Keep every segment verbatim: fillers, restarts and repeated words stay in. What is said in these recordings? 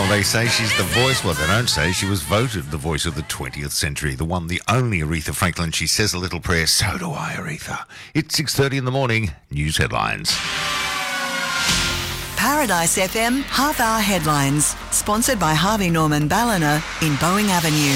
they say she's the voice. Well, they don't say. She was voted the voice of the twentieth century. The one, the only Aretha Franklin. She says a little prayer. So do I, Aretha. It's six thirty in the morning. News headlines. Paradise F M half-hour headlines. Sponsored by Harvey Norman Ballina in Boeing Avenue.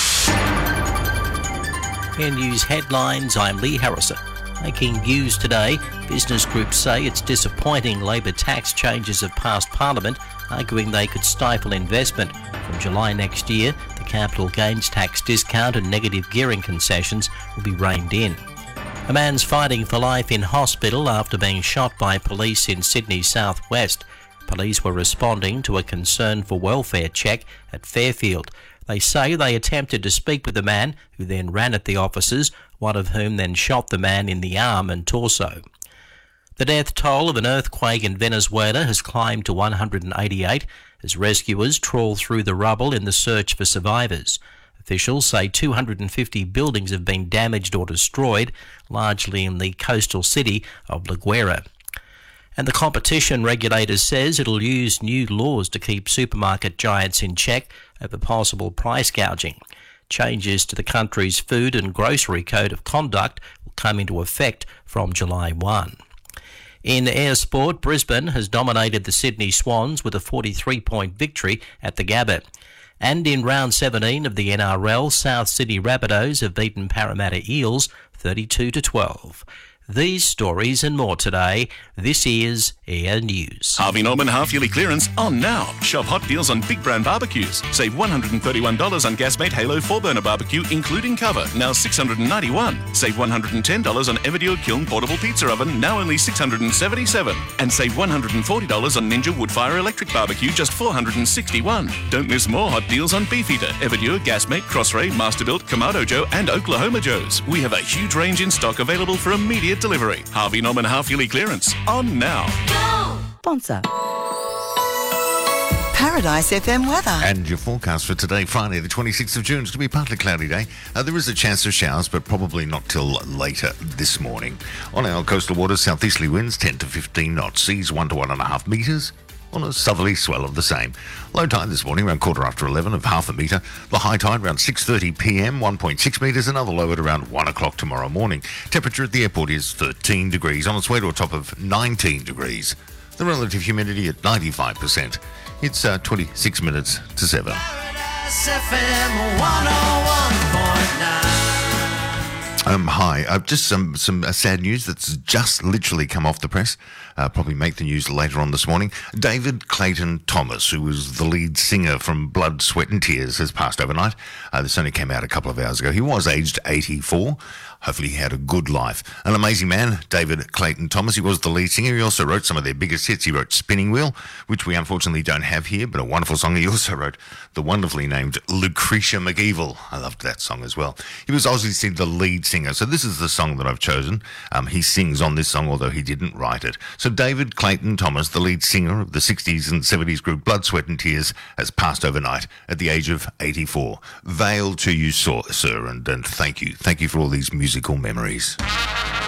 In news headlines, I'm Lee Harrison. Making news today, business groups say it's disappointing Labor tax changes have passed Parliament, arguing they could stifle investment. From July next year, the capital gains tax discount and negative gearing concessions will be reined in. A man's fighting for life in hospital after being shot by police in Sydney's southwest. Police were responding to a concern for welfare check at Fairfield. They say they attempted to speak with the man, who then ran at the officers, one of whom then shot the man in the arm and torso. The death toll of an earthquake in Venezuela has climbed to one hundred eighty-eight as rescuers trawl through the rubble in the search for survivors. Officials say two hundred fifty buildings have been damaged or destroyed, largely in the coastal city of La Guaira. And the competition regulator says it'll use new laws to keep supermarket giants in check over possible price gouging. Changes to the country's food and grocery code of conduct will come into effect from July first. In air sport, Brisbane has dominated the Sydney Swans with a forty-three point victory at the Gabba. And in round seventeen of the N R L, South Sydney Rabbitohs have beaten Parramatta Eels thirty-two to twelve. These stories and more today. This is Air News. Harvey Norman half-yearly clearance on now. Shop hot deals on big brand barbecues. Save one hundred thirty-one dollars on Gasmate Halo four burner barbecue, including cover, now six hundred ninety-one dollars. Save one hundred ten dollars on Everdio Kiln portable pizza oven, now only six hundred seventy-seven dollars. And save one hundred forty dollars on Ninja Woodfire electric barbecue, just four hundred sixty-one dollars. Don't miss more hot deals on Beefeater, Everdio, Gasmate, Crossray, Masterbuilt, Kamado Joe, and Oklahoma Joe's. We have a huge range in stock available for immediate delivery. Harvey Norman half-yearly clearance on now. Go! Sponsor. Paradise F M weather. And your forecast for today, Friday the twenty-sixth of June, is going to be a partly cloudy day. Uh, there is a chance of showers, but probably not till later this morning. On our coastal waters, southeasterly winds ten to fifteen knots, seas one to one and a half metres. On a southerly swell of the same. Low tide this morning around quarter after eleven of half a metre. The high tide around six thirty p m, one point six metres. Another low at around one o'clock tomorrow morning. Temperature at the airport is thirteen degrees, on its way to a top of nineteen degrees. The relative humidity at ninety-five percent. It's uh, twenty-six minutes to seven. Paradise F M one oh one point nine. Um, hi, uh, just some some uh, sad news that's just literally come off the press. Uh, probably make the news later on this morning. David Clayton Thomas, who was the lead singer from Blood, Sweat and Tears, has passed overnight. Uh, this only came out a couple of hours ago. He was aged eighty-four. Hopefully he had a good life. An amazing man, David Clayton Thomas. He was the lead singer. He also wrote some of their biggest hits. He wrote Spinning Wheel, which we unfortunately don't have here, but a wonderful song. He also wrote the wonderfully named Lucretia McEvil. I loved that song as well. He was obviously the lead singer. So this is the song that I've chosen. Um, he sings on this song, although he didn't write it. So David Clayton Thomas, the lead singer of the sixties and seventies group Blood, Sweat and Tears, has passed overnight at the age of eighty-four. Veil to you, sir, and, and thank you. Thank you for all these musical memories.